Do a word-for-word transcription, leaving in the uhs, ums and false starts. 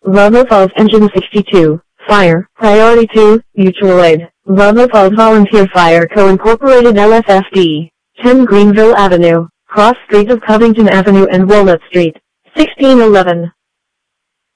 Bravo Falls Engine sixty-two, Fire, Priority two, Mutual Aid, Bravo Falls Volunteer Fire Co. Incorporated L F F D, ten Greenville Avenue, Cross Street of Covington Avenue and Walnut Street, sixteen eleven.